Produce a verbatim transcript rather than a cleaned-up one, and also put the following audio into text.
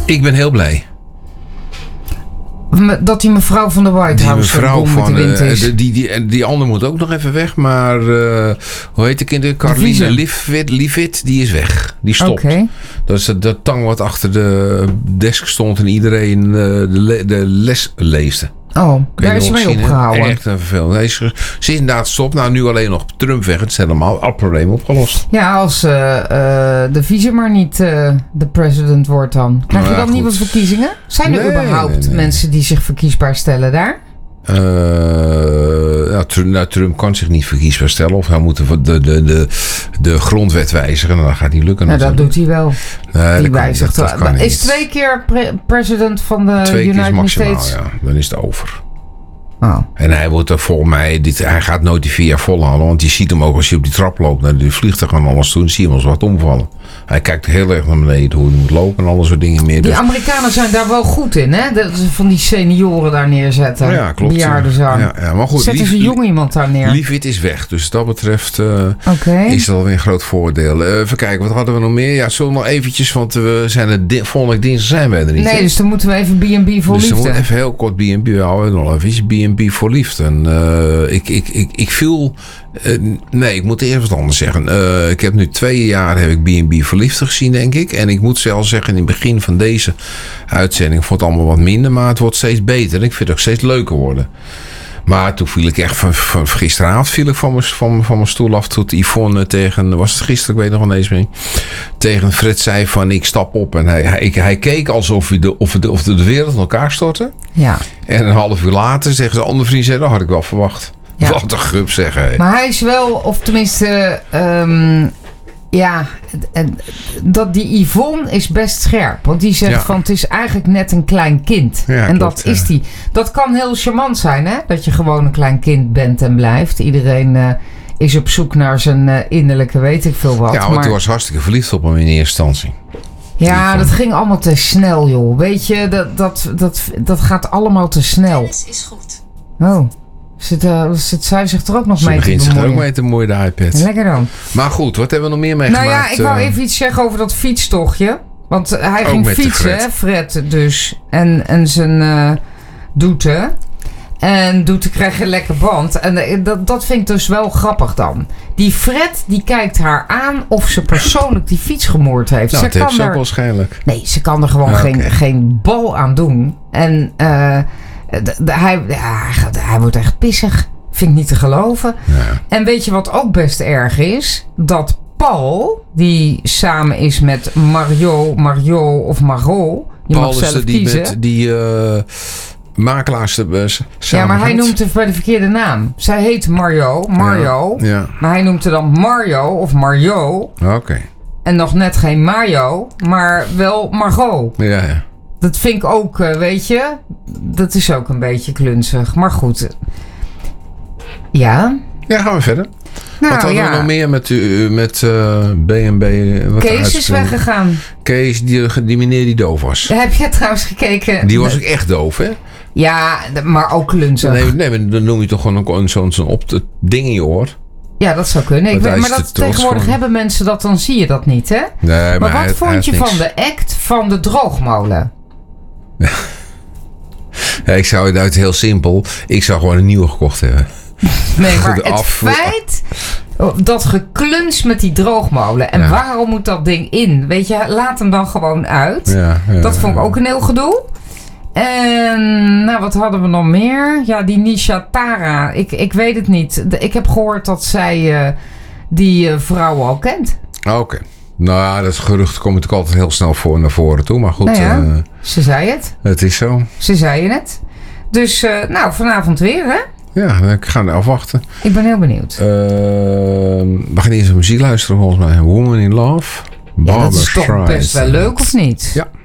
Ik ben heel blij. Dat die mevrouw van de White House die mevrouw van de wind is. Uh, die, die, die andere moet ook nog even weg. Maar uh, hoe heet de kinder? Caroline Leavitt, Leavitt, die is weg. Die stopt. Okay. Dat is de, de tang wat achter de desk stond en iedereen uh, de, de les leesde. Oh, daar is ze mee opgehouden. Echt een vervelend. Hij is, ze is inderdaad stop. Nou, nu alleen nog Trump weg. Het is helemaal het probleem opgelost. Ja, als uh, uh, de vice maar niet uh, de president wordt dan. Krijg je dan ja, nieuwe verkiezingen? Zijn er nee, überhaupt nee, nee. mensen die zich verkiesbaar stellen daar? Uh, nou, Trump, nou, Trump kan zich niet verkiesbaar stellen. Of hij moet de, de, de, de, de grondwet wijzigen. Nou, dat gaat niet lukken. Nou, dat doet hij wel. Nee, die wijzigt wel. Is niet. twee keer pre- president van de twee United keer is maximaal, States? Ja. Dan is het over. Oh. En hij wordt er volgens mij, dit, hij gaat nooit die vier jaar volhouden. Want je ziet hem ook als je op die trap loopt naar de vliegtuig en alles toen, zie je hem als wat omvallen. Hij kijkt heel erg naar beneden hoe hij moet lopen en alle soort dingen meer. Die dus. Amerikanen zijn daar wel goed in, hè? Dat ze van die senioren daar neerzetten. Ja, klopt. Bejaardenzaam. Ja, ja, maar goed. Zetten lief, ze jong iemand daar neer. Leavitt is weg, dus dat betreft uh, okay. is dat alweer een groot voordeel. Uh, even kijken, wat hadden we nog meer? Ja, zullen we nog eventjes, want we zijn er di- volgende dinsdag zijn wij er niet. Nee, hè? dus dan moeten we even B en B voor dus liefde. Dus dan moet even heel kort B en B houden. Nog even B en B voor liefde. En uh, ik, ik, ik, ik viel... Uh, nee, ik moet eerst wat anders zeggen. Uh, ik heb nu twee jaar heb ik B en B voor liefde gezien, denk ik. En ik moet zelfs zeggen, in het begin van deze uitzending vond het allemaal wat minder. Maar het wordt steeds beter. En ik vind het ook steeds leuker worden. Maar toen viel ik echt van, van gisteravond viel ik van mijn, van, van mijn stoel af. Toen Yvonne tegen, was het gisteren, ik weet nog wel eens meer. Tegen Fred zei van ik stap op. En hij, hij, hij keek alsof hij de, of, de, of de wereld in elkaar stortte. Ja. En een half uur later zeggen ze andere vrienden, zei, dat had ik wel verwacht. Ja. Wat een grub zeggen. Hey. Maar hij is wel, of tenminste, um, ja, dat die Yvonne is best scherp. Want die zegt ja. van het is eigenlijk net een klein kind. Ja, en klopt, dat is die. Dat kan heel charmant zijn, hè? Dat je gewoon een klein kind bent en blijft. Iedereen uh, is op zoek naar zijn uh, innerlijke weet ik veel wat. Ja, want maar hij was hartstikke verliefd op hem in eerste instantie. Ja, dat ging allemaal te snel, joh. Weet je, dat, dat, dat, dat gaat allemaal te snel. Alles is goed. Oh. Zit, uh, zit zij zich er ook nog Ze mee te bemoeien? Ze begint zich er ook mee te bemoeien, de iPad. Lekker dan. Maar goed, wat hebben we nog meer meegemaakt? Nou ja, ik wou even iets zeggen over dat fietstochtje. Want uh, hij ook ging fietsen, hè, Fred dus. En, en zijn uh, Doete. En Doete kreeg een lekker band. En uh, dat, dat vind ik dus wel grappig dan. Die Fred, die kijkt haar aan of ze persoonlijk die fiets gemoord heeft. Nou, ze dat kan heeft ze er, ook waarschijnlijk. Nee, ze kan er gewoon ah, geen, okay. geen bal aan doen. En... Uh, De, de, hij, ja, hij wordt echt pissig. Vind ik niet te geloven. Ja. En weet je wat ook best erg is? Dat Paul, die samen is met Mario, Mario of Margot. Je Paul mag zelf is die kiezen. met die uh, makelaars uh, samen. Ja, maar hij noemt het bij de verkeerde naam. Zij heet Mario, Mario. Ja, ja. Maar hij noemt het dan Mario of Mario. Oké. Okay. En nog net geen Mario, maar wel Margot. Ja, ja. Dat vind ik ook, weet je, dat is ook een beetje klunzig. Maar goed. Ja. Ja, gaan we verder. Nou, wat hadden ja. we nog meer met, uh, met uh, B en B? Wat Kees is weggegaan. Kees, die, die meneer die doof was. Heb je trouwens gekeken? Die was ook echt doof, hè? Ja, maar ook klunzig. Nee, nee maar dan noem je toch gewoon een, zo'n, zo'n op de ding in je oor. Ja, dat zou kunnen. Ik weet, maar dat, tegenwoordig gewoon... hebben mensen dat, dan zie je dat niet, hè? Nee, maar, maar wat hij, vond hij je niks. van de act van de droogmolen? Ja, ik zou het uit heel simpel. Ik zou gewoon een nieuwe gekocht hebben. Nee, maar het af, feit dat gekluns met die droogmolen. En ja. waarom moet dat ding in? Weet je, laat hem dan gewoon uit. Ja, ja, dat vond ik ook een heel gedoe. En nou, wat hadden we nog meer? Ja, die Nisha Tara. Ik, ik weet het niet. Ik heb gehoord dat zij uh, die uh, vrouw al kent. Oké. Okay. Nou ja, dat gerucht komt natuurlijk altijd heel snel voor naar voren toe. Maar goed. Nou ja, uh, ze zei het. Het is zo. Ze zei het. Dus uh, nou, vanavond weer, hè? Ja, ik ga er afwachten. Ik ben heel benieuwd. Uh, we gaan eerst naar muziek luisteren volgens mij. Woman in Love. Ja, dat is toch best wel leuk, of niet? Ja.